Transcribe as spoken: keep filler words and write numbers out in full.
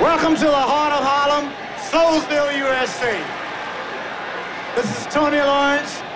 Welcome to the heart of Harlem, Soulsville, U S A. This is Tony Lawrence.